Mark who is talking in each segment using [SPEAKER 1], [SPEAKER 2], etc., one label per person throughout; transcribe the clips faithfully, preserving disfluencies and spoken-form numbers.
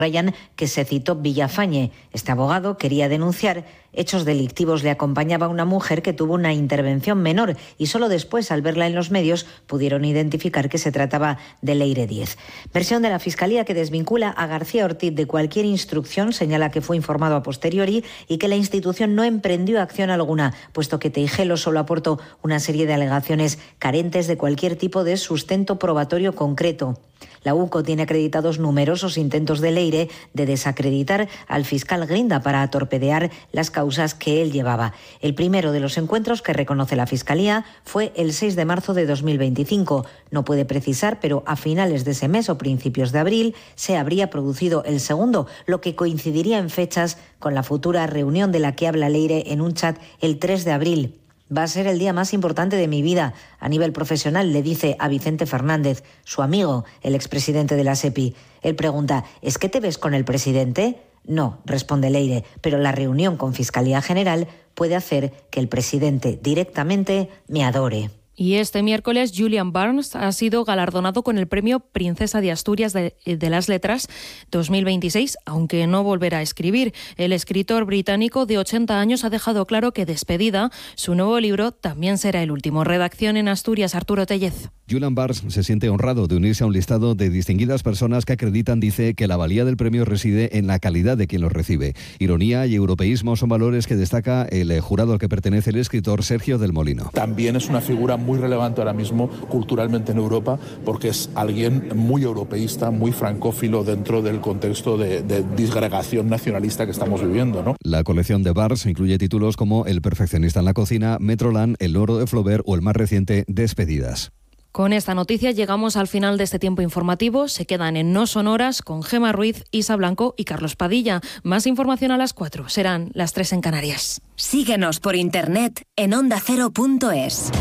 [SPEAKER 1] Ryan, que se citó Villafañe. Este abogado quería denunciar hechos delictivos. Le acompañaba una mujer que tuvo una intervención menor y solo después, al verla en los medios, pudieron identificar que se trataba de Leire Diez. Versión de la Fiscalía que desvincula a García Ortiz de cualquier instrucción, señala que fue informado a posteriori y que la institución no emprendió acción alguna, puesto que Teijelo solo aportó una serie de alegaciones carentes de cualquier tipo de sustento probatorio concreto. La UCO tiene acreditados numerosos intentos de Leire de desacreditar al fiscal Grinda para torpedear las causas que él llevaba. El primero de los encuentros que reconoce la Fiscalía fue el seis de marzo de dos mil veinticinco. No puede precisar, pero a finales de ese mes o principios de abril se habría producido el segundo, lo que coincidiría en fechas con la futura reunión de la que habla Leire en un chat el tres de abril. Va a ser el día más importante de mi vida a nivel profesional, le dice a Vicente Fernández, su amigo, el expresidente de la SEPI. Él pregunta, ¿es que te ves con el presidente? No, responde Leire, pero la reunión con Fiscalía General puede hacer que el presidente directamente me adore.
[SPEAKER 2] Y este miércoles Julian Barnes ha sido galardonado con el premio Princesa de Asturias de, de las Letras dos mil veintiséis, aunque no volverá a escribir. El escritor británico de ochenta años ha dejado claro que Despedida, su nuevo libro, también será el último. Redacción en Asturias, Arturo Tellez.
[SPEAKER 3] Julian Barnes se siente honrado de unirse a un listado de distinguidas personas que acreditan, dice, que la valía del premio reside en la calidad de quien lo recibe. Ironía y europeísmo son valores que destaca el jurado al que pertenece el escritor Sergio del Molino.
[SPEAKER 4] También es una figura muy relevante ahora mismo culturalmente en Europa, porque es alguien muy europeísta, muy francófilo dentro del contexto de, de disgregación nacionalista que estamos viviendo, ¿no?
[SPEAKER 3] La colección de Barnes incluye títulos como El perfeccionista en la cocina, Metroland, El oro de Flaubert o el más reciente, Despedidas.
[SPEAKER 2] Con esta noticia llegamos al final de este tiempo informativo. Se quedan en No Sonoras con Gema Ruiz, Isa Blanco y Carlos Padilla. Más información a las cuatro. Serán las tres en Canarias.
[SPEAKER 5] Síguenos por internet en onda cero punto es.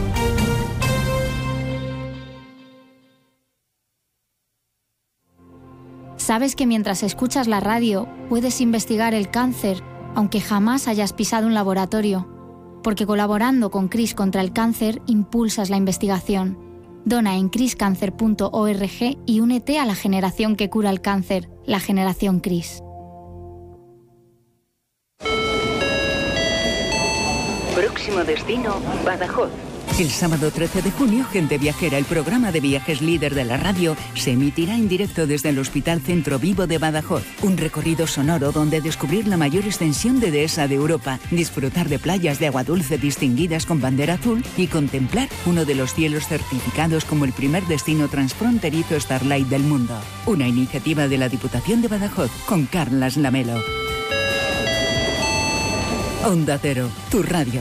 [SPEAKER 6] ¿Sabes que mientras escuchas la radio puedes investigar el cáncer, aunque jamás hayas pisado un laboratorio? Porque colaborando con CRIS contra el cáncer impulsas la investigación. Dona en cris cáncer punto org y únete a la generación que cura el cáncer, la generación CRIS.
[SPEAKER 7] Próximo destino, Badajoz.
[SPEAKER 8] El sábado trece de junio, Gente Viajera, el programa de viajes líder de la radio, se emitirá en directo desde el Hospital Centro Vivo de Badajoz. Un recorrido sonoro donde descubrir la mayor extensión de dehesa de Europa, disfrutar de playas de agua dulce distinguidas con bandera azul y contemplar uno de los cielos certificados como el primer destino transfronterizo Starlight del mundo. Una iniciativa de la Diputación de Badajoz con Carlas Lamelo. Onda Cero, tu radio.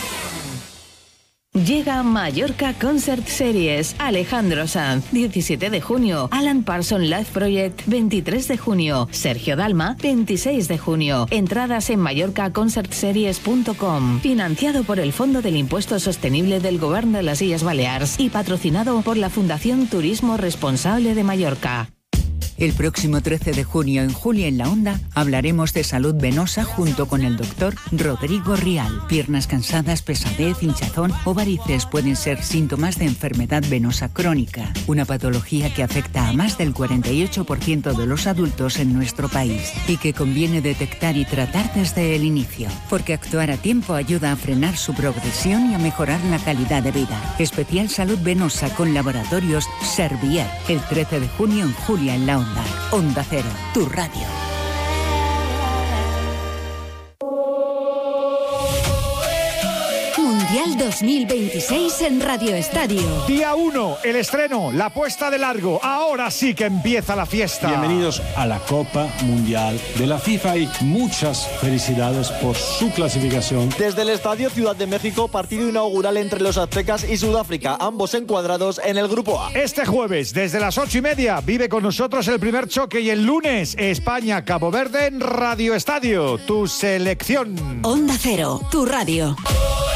[SPEAKER 9] Llega Mallorca Concert Series. Alejandro Sanz, diecisiete de junio. Alan Parsons Live Project, veintitrés de junio. Sergio Dalma, veintiséis de junio. Entradas en mallorca concert series punto com. Financiado por el Fondo del Impuesto Sostenible del Gobierno de las Illes Baleares y patrocinado por la Fundación Turismo Responsable de Mallorca.
[SPEAKER 8] El próximo trece de junio en Julia en la Onda hablaremos de salud venosa junto con el doctor Rodrigo Rial. Piernas cansadas, pesadez, hinchazón o varices pueden ser síntomas de enfermedad venosa crónica, una patología que afecta a más del cuarenta y ocho por ciento de los adultos en nuestro país y que conviene detectar y tratar desde el inicio, porque actuar a tiempo ayuda a frenar su progresión y a mejorar la calidad de vida. Especial salud venosa con laboratorios Servier. El trece de junio en Julia en la Onda. Onda Cero, tu radio.
[SPEAKER 5] Mundial dos mil veintiséis en Radio Estadio.
[SPEAKER 10] Día uno, el estreno, la puesta de largo. Ahora sí que empieza la fiesta.
[SPEAKER 11] Bienvenidos a la Copa Mundial de la FIFA y muchas felicidades por su clasificación.
[SPEAKER 12] Desde el Estadio Ciudad de México, partido inaugural entre los aztecas y Sudáfrica, ambos encuadrados en el Grupo A.
[SPEAKER 10] Este jueves, desde las ocho y media, vive con nosotros el primer choque y el lunes, España-Cabo Verde en Radio Estadio, tu selección.
[SPEAKER 5] Onda Cero, tu radio.